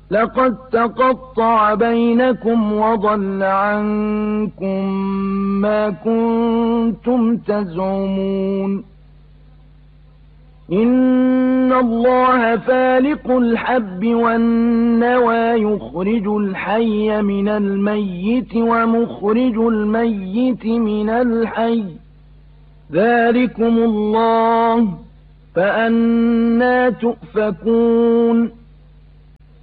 لقد تقطع بينكم وضل عنكم ما كنتم تزعمون إن الله فالق الحب والنوى يخرج الحي من الميت ومخرج الميت من الحي ذلكم الله فأنى تؤفكون